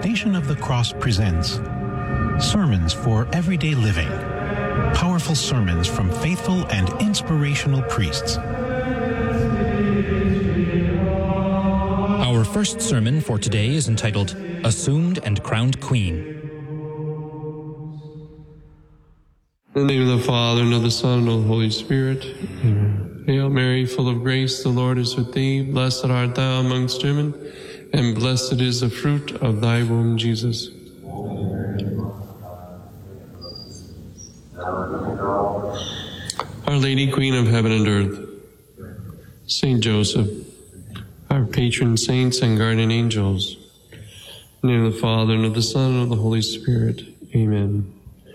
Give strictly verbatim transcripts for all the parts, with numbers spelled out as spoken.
Station of the Cross presents Sermons for Everyday Living. Powerful sermons from faithful and inspirational priests. Our first sermon for today is entitled, Assumed and Crowned Queen. In the name of the Father, and of the Son, and of the Holy Spirit. Amen. Hail Mary, full of grace, the Lord is with thee. Blessed art thou amongst women, and blessed is the fruit of thy womb, Jesus. Our Lady, Queen of Heaven and Earth, Saint Joseph, our patron saints and guardian angels, in the name of the Father, and of the Son, and of the Holy Spirit. Amen.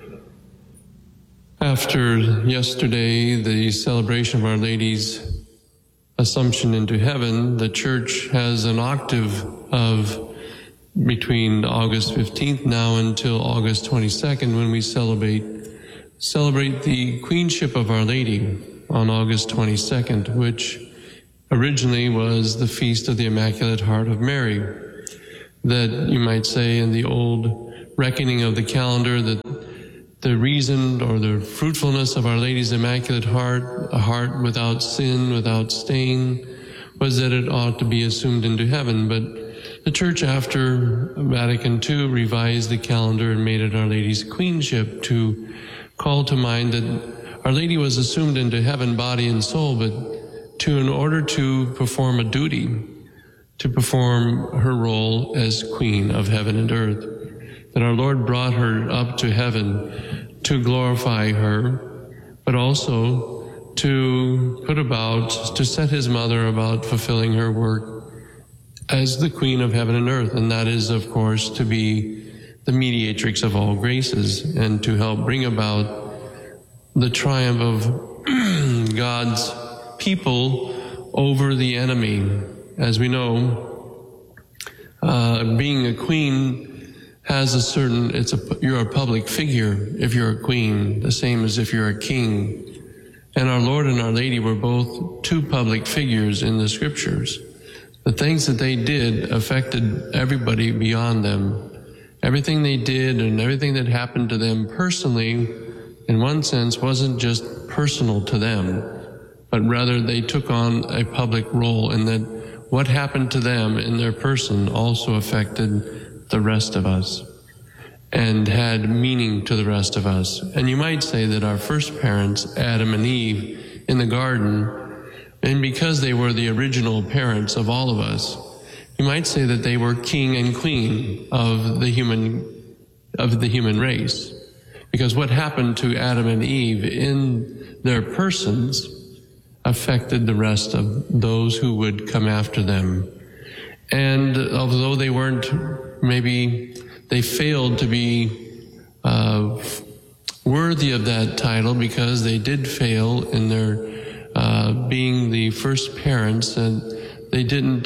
After yesterday, the celebration of Our Lady's Assumption into Heaven, the Church has an octave of between August fifteenth now until August twenty-second, when we celebrate celebrate the Queenship of Our Lady on August twenty-second, which originally was the Feast of the Immaculate Heart of Mary. That you might say in the old reckoning of the calendar that the reason or the fruitfulness of Our Lady's Immaculate Heart, a heart without sin, without stain, was that it ought to be assumed into heaven. But the Church, after Vatican Two, revised the calendar and made it Our Lady's Queenship to call to mind that Our Lady was assumed into heaven, body and soul, but to, in order to perform a duty, to perform her role as Queen of heaven and earth. That our Lord brought her up to heaven to glorify her, but also to put about, to set his mother about fulfilling her work as the Queen of heaven and earth. And that is, of course, to be the mediatrix of all graces and to help bring about the triumph of God's people over the enemy. As we know, uh, being a queen has a certain, it's a, you're a public figure if you're a queen, the same as if you're a king. And our Lord and Our Lady were both two public figures in the scriptures. The things that they did affected everybody beyond them. Everything they did and everything that happened to them personally, in one sense, wasn't just personal to them, but rather they took on a public role, and that what happened to them in their person also affected the rest of us and had meaning to the rest of us. And you might say that our first parents, Adam and Eve, in the garden, and because they were the original parents of all of us, you might say that they were king and queen of the human, of the human race. Because what happened to Adam and Eve in their persons affected the rest of those who would come after them. And although they weren't, maybe they failed to be uh, worthy of that title because they did fail in their uh, being the first parents, and they didn't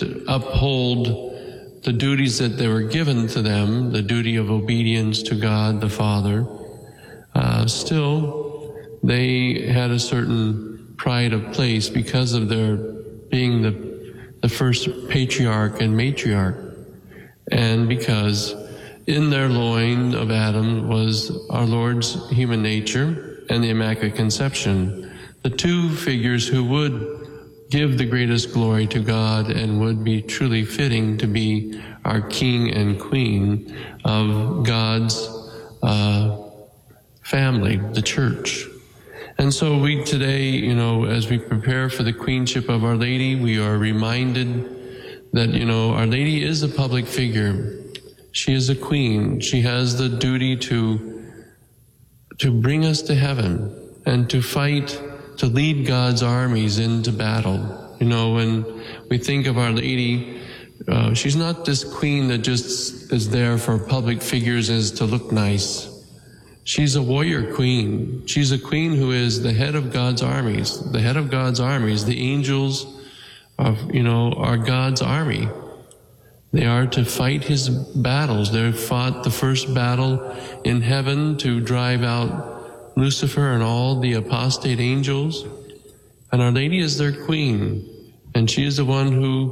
uphold the duties that they were given to them, the duty of obedience to God the Father. Uh, still, they had a certain pride of place because of their being the the first patriarch and matriarch, and because in their loin of Adam was our Lord's human nature and the Immaculate Conception, the two figures who would give the greatest glory to God and would be truly fitting to be our King and Queen of God's uh, family, the Church. And so we today, you know, as we prepare for the Queenship of Our Lady, we are reminded that, you know, Our Lady is a public figure. She is a queen. She has the duty to, to bring us to heaven and to fight, to lead God's armies into battle. You know, when we think of Our Lady, uh, she's not this queen that just is there for public figures as to look nice. She's a warrior queen. She's a queen who is the head of God's armies. The head of God's armies, the angels of, you know, are God's army. They are to fight his battles. They fought the first battle in heaven to drive out Lucifer and all the apostate angels. And Our Lady is their queen. And she is the one who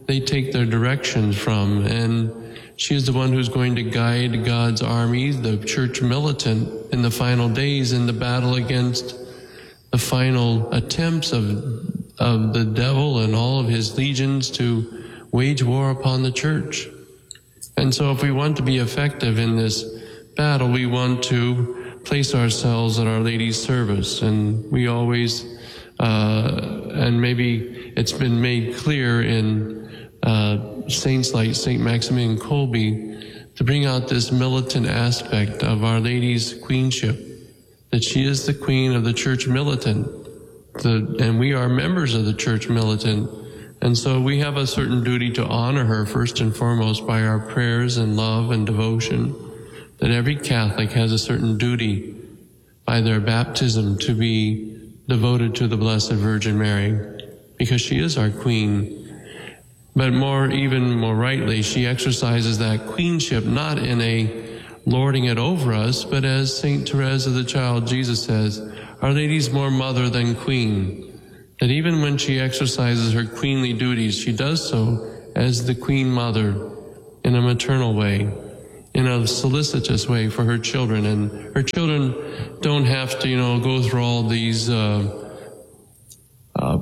they take their directions from. And she is the one who's going to guide God's army, the church militant, in the final days in the battle against the final attempts of, of the devil and all of his legions to wage war upon the church. And so if we want to be effective in this battle, we want to place ourselves at Our Lady's service. And we always, uh, and maybe it's been made clear in uh, saints like Saint Maximilian Kolbe, to bring out this militant aspect of Our Lady's queenship, that she is the queen of the church militant, the, and we are members of the church militant. And so we have a certain duty to honor her first and foremost by our prayers and love and devotion, that every Catholic has a certain duty by their baptism to be devoted to the Blessed Virgin Mary, because she is our queen. But more, even more rightly, she exercises that queenship not in a lording it over us, but as Saint Therese of the Child Jesus says, Our Lady's more mother than queen. That even when she exercises her queenly duties, she does so as the Queen Mother in a maternal way, in a solicitous way for her children. And her children don't have to, you know, go through all these uh, uh,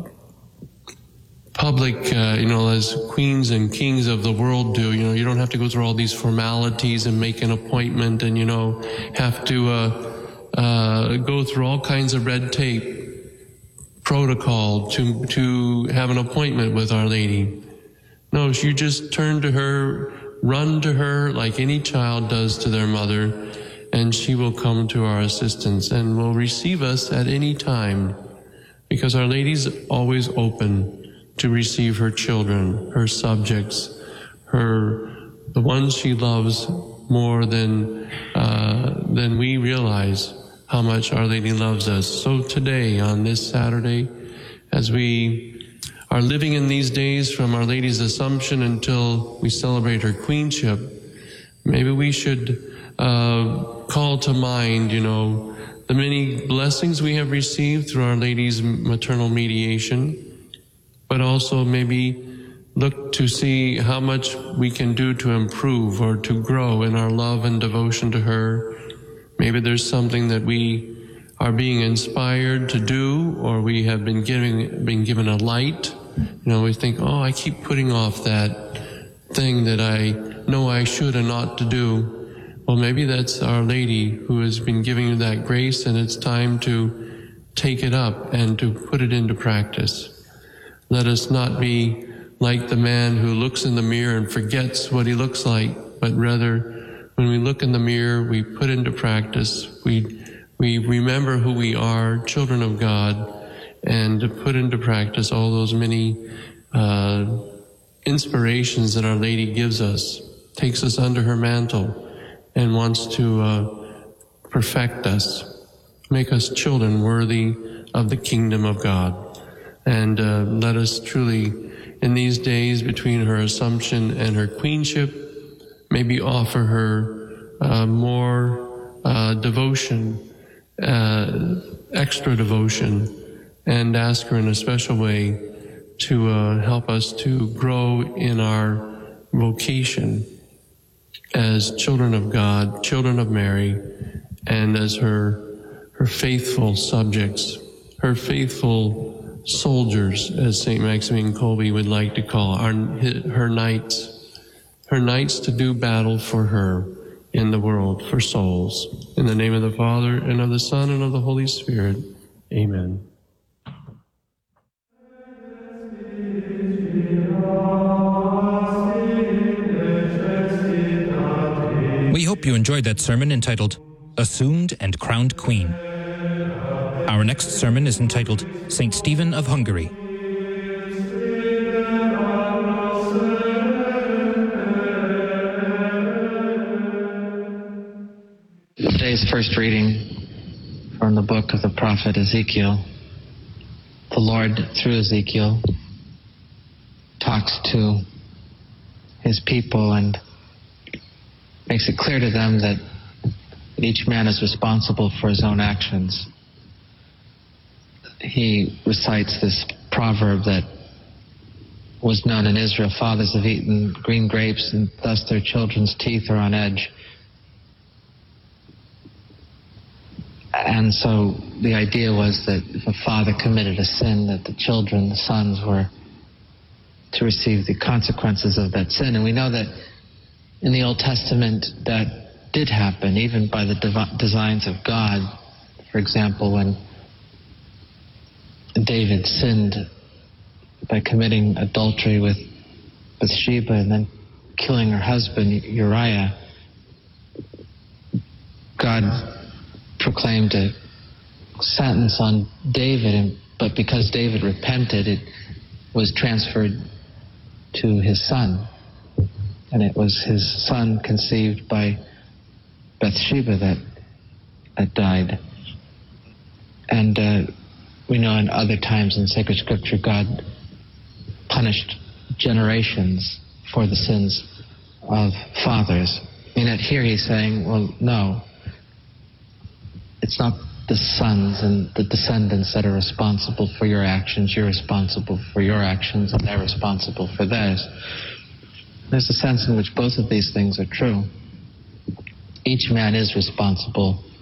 public, uh, you know, as queens and kings of the world do. You know, you don't have to go through all these formalities and make an appointment and, you know, have to uh, uh, go through all kinds of red tape, protocol to to have an appointment with Our Lady. No, you just turn to her, run to her like any child does to their mother, and she will come to our assistance and will receive us at any time, because Our Lady's always open to receive her children, her subjects, her the ones she loves more than uh, than we realize how much Our Lady loves us. So today, on this Saturday, as we are living in these days from Our Lady's Assumption until we celebrate her queenship, maybe we should uh, call to mind, you know, the many blessings we have received through Our Lady's maternal mediation, but also maybe look to see how much we can do to improve or to grow in our love and devotion to her. Maybe there's something that we are being inspired to do, or we have been giving, been given a light. You know, we think, oh, I keep putting off that thing that I know I should and ought to do. Well, maybe that's Our Lady who has been giving you that grace, and it's time to take it up and to put it into practice. Let us not be like the man who looks in the mirror and forgets what he looks like, but rather, when we look in the mirror, we put into practice, we we remember who we are, children of God, and to put into practice all those many uh, inspirations that Our Lady gives us, takes us under her mantle, and wants to uh, perfect us, make us children worthy of the kingdom of God. And uh, let us truly, in these days between her Assumption and her queenship, maybe offer her uh, more uh, devotion, uh, extra devotion, and ask her in a special way to uh, help us to grow in our vocation as children of God, children of Mary, and as her her faithful subjects, her faithful soldiers, as Saint Maximilian Kolbe would like to call our, her knights. Her knights to do battle for her in the world for souls. In the name of the Father, and of the Son, and of the Holy Spirit. Amen. We hope you enjoyed that sermon entitled Assumed and Crowned Queen. Our next sermon is entitled Saint Stephen of Hungary. Today's first reading from the book of the prophet Ezekiel. The Lord, through Ezekiel, talks to his people and makes it clear to them that each man is responsible for his own actions. He recites this proverb that was known in Israel. Fathers have eaten green grapes, and thus their children's teeth are on edge. And so the idea was that if a father committed a sin, that the children, the sons, were to receive the consequences of that sin. And we know that in the Old Testament that did happen, even by the devi- designs of God. For example, when David sinned by committing adultery with Bathsheba and then killing her husband, Uriah, God proclaimed a sentence on David, and, but because David repented, it was transferred to his son. And it was his son conceived by Bathsheba that, that died. And uh, we know in other times in sacred scripture, God punished generations for the sins of fathers. And yet here he's saying, well, no, it's not the sons and the descendants that are responsible for your actions. You're responsible for your actions, and they're responsible for theirs. There's a sense in which both of these things are true. Each man is responsible